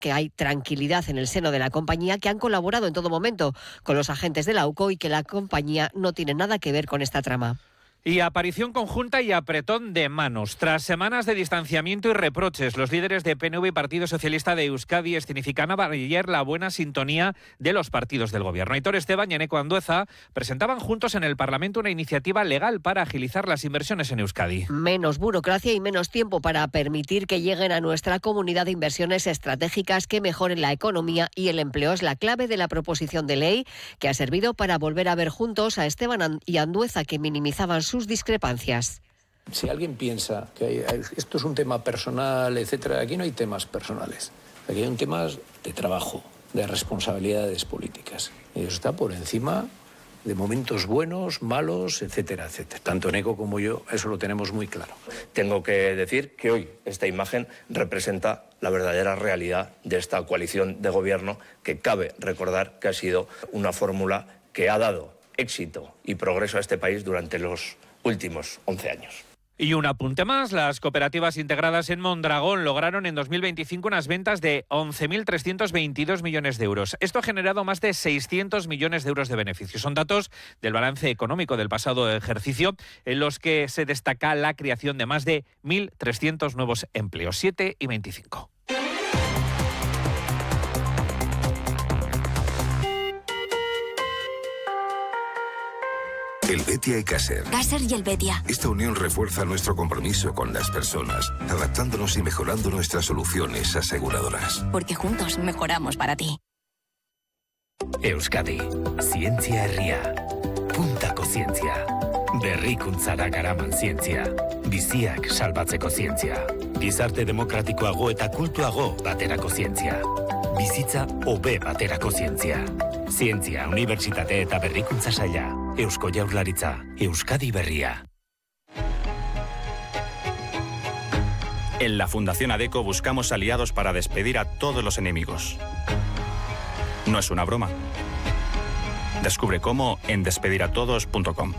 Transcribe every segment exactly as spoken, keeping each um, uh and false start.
que hay tranquilidad en el seno de la compañía, que han colaborado en todo momento con los agentes de la U C O y que la compañía no tiene nada que ver con esta trama. Y aparición conjunta y apretón de manos. Tras semanas de distanciamiento y reproches, los líderes de P N V y Partido Socialista de Euskadi escenificaban ayer la buena sintonía de los partidos del gobierno. Aitor Esteban y Eneko Andueza presentaban juntos en el Parlamento una iniciativa legal para agilizar las inversiones en Euskadi. Menos burocracia y menos tiempo para permitir que lleguen a nuestra comunidad de inversiones estratégicas que mejoren la economía y el empleo es la clave de la proposición de ley que ha servido para volver a ver juntos a Esteban y Andueza, que minimizaban sus discrepancias. Si alguien piensa que hay, hay, esto es un tema personal, etcétera, aquí no hay temas personales. Aquí hay un tema de trabajo, de responsabilidades políticas. Y eso está por encima de momentos buenos, malos, etcétera, etcétera. Tanto Eneko como yo, eso lo tenemos muy claro. Tengo que decir que hoy esta imagen representa la verdadera realidad de esta coalición de gobierno, que cabe recordar que ha sido una fórmula que ha dado éxito y progreso a este país durante los últimos once años. Y un apunte más, las cooperativas integradas en Mondragón lograron en dos mil veinticinco unas ventas de once mil trescientos veintidós millones de euros. Esto ha generado más de seiscientos millones de euros de beneficios. Son datos del balance económico del pasado ejercicio, en los que se destaca la creación de más de mil trescientos nuevos empleos. siete y veinticinco. El Betia y Caser. Caser y el Betia. Esta unión refuerza nuestro compromiso con las personas, adaptándonos y mejorando nuestras soluciones aseguradoras. Porque juntos mejoramos para ti. Euskadi, zientzia herria. Puntako zientzia. Berrikuntzara garaman zientzia. Biziak salbatzeko zientzia. Gizarte demokratikoago eta kultuago baterako zientzia. Bizitza hobe baterako zientzia. Zientzia, Unibertsitate eta Berrikuntza Saila. Eusko Jaurlaritza, Euskadi Berria. En la Fundación ADECO buscamos aliados para despedir a todos los enemigos. No es una broma. Descubre cómo en despediratodos punto com.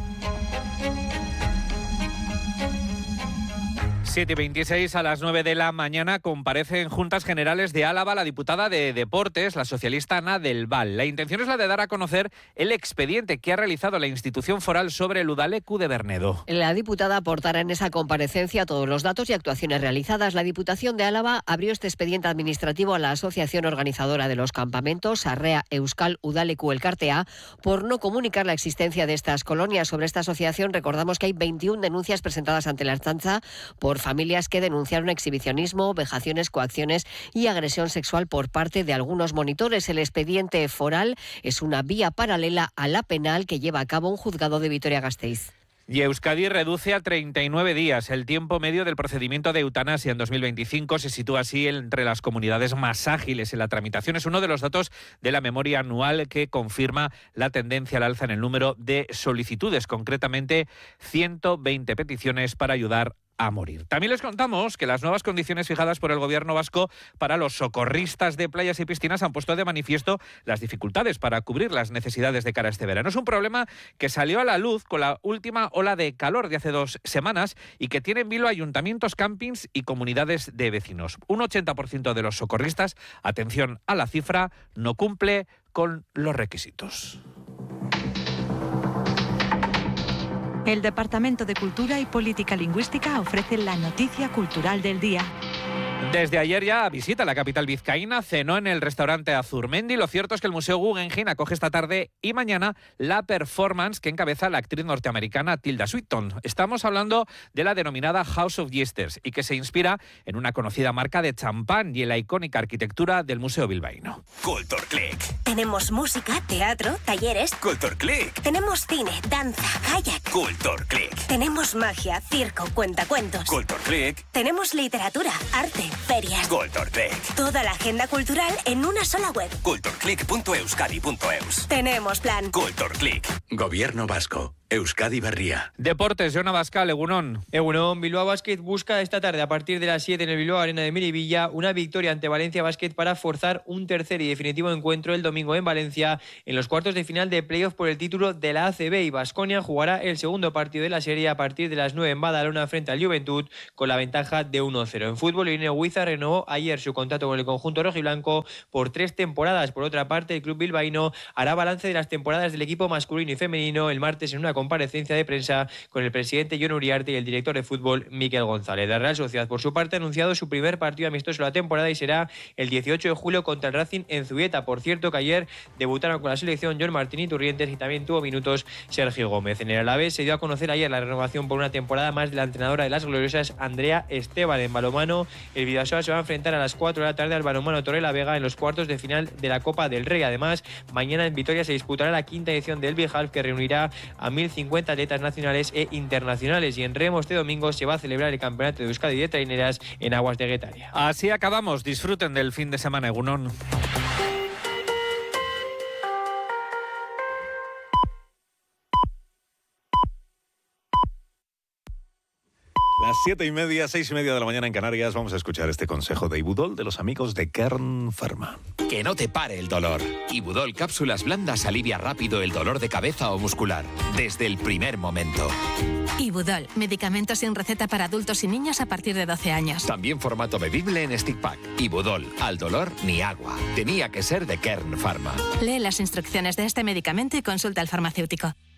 siete y veintiséis, a las nueve de la mañana comparece en Juntas Generales de Álava la diputada de Deportes, la socialista Ana del Val. La intención es la de dar a conocer el expediente que ha realizado la institución foral sobre el Udaleku de Bernedo. La diputada aportará en esa comparecencia todos los datos y actuaciones realizadas. La Diputación de Álava abrió este expediente administrativo a la asociación organizadora de los campamentos, Arrea Euskal Udaleku Elkartea, por no comunicar la existencia de estas colonias. Sobre esta asociación recordamos que hay veintiuna denuncias presentadas ante la Ertzaintza por familias que denunciaron exhibicionismo, vejaciones, coacciones y agresión sexual por parte de algunos monitores. El expediente foral es una vía paralela a la penal que lleva a cabo un juzgado de Vitoria-Gasteiz. Y Euskadi reduce a treinta y nueve días el tiempo medio del procedimiento de eutanasia en dos mil veinticinco. Se sitúa así entre las comunidades más ágiles en la tramitación. Es uno de los datos de la memoria anual que confirma la tendencia al alza en el número de solicitudes, concretamente ciento veinte peticiones para ayudar a morir. También les contamos que las nuevas condiciones fijadas por el gobierno vasco para los socorristas de playas y piscinas han puesto de manifiesto las dificultades para cubrir las necesidades de cara a este verano. Es un problema que salió a la luz con la última ola de calor de hace dos semanas y que tiene en vilo ayuntamientos, campings y comunidades de vecinos. Un ochenta por ciento de los socorristas, atención a la cifra, no cumple con los requisitos. El Departamento de Cultura y Política Lingüística ofrece la noticia cultural del día. Desde ayer ya visita la capital vizcaína, cenó en el restaurante Azurmendi. Lo cierto es que el Museo Guggenheim acoge esta tarde y mañana la performance que encabeza la actriz norteamericana Tilda Swinton. Estamos hablando de la denominada House of Yeasters y que se inspira en una conocida marca de champán y en la icónica arquitectura del Museo bilbaíno. Culture Click. Tenemos música, teatro, talleres. Culture Click. Tenemos cine, danza, kayak. Culture Click. Tenemos magia, circo, cuentacuentos. Culture Click. Tenemos literatura, arte, ferias. Culture Click. Toda la agenda cultural en una sola web. cultureclick punto euskadi punto eus. Tenemos plan. Culture Click. Gobierno vasco. Euskadi Berria. Deportes, Jona Bascal, Egunon. Egunon, Bilbao Basket busca esta tarde a partir de las siete en el Bilbao Arena de Miribilla una victoria ante Valencia Basket para forzar un tercer y definitivo encuentro el domingo en Valencia en los cuartos de final de playoff por el título de la A C B, y Baskonia jugará el segundo partido de la serie a partir de las nueve en Badalona frente al Juventud con la ventaja de uno cero. En fútbol, Irineo Huiza renovó ayer su contrato con el conjunto rojiblanco por tres temporadas. Por otra parte, el club bilbaíno hará balance de las temporadas del equipo masculino y femenino el martes en una comparecencia de prensa con el presidente Jon Uriarte y el director de fútbol Miquel González. La Real Sociedad, por su parte, ha anunciado su primer partido amistoso de la temporada y será el dieciocho de julio contra el Racing en Zubieta. Por cierto, que ayer debutaron con la selección John Martín y Turrientes y también tuvo minutos Sergio Gómez. En el Alavés se dio a conocer ayer la renovación por una temporada más de la entrenadora de las gloriosas, Andrea Esteban. En balonmano, el Bidasoa se va a enfrentar a las cuatro de la tarde al balonmano Torrelavega en los cuartos de final de la Copa del Rey. Además, mañana en Vitoria se disputará la quinta edición del Big Half, que reunirá a mil cincuenta atletas nacionales e internacionales. Y en remo, este domingo se va a celebrar el Campeonato de Euskadi de Traineras en aguas de Guetaria. Así acabamos. Disfruten del fin de semana, Egunon. Las siete y media, seis y media de la mañana en Canarias, vamos a escuchar este consejo de Ibudol de los amigos de Kern Pharma. Que no te pare el dolor. Ibudol cápsulas blandas alivia rápido el dolor de cabeza o muscular, desde el primer momento. Ibudol, medicamento sin receta para adultos y niños a partir de doce años. También formato bebible en stick pack. Ibudol, al dolor ni agua. Tenía que ser de Kern Pharma. Lee las instrucciones de este medicamento y consulta al farmacéutico.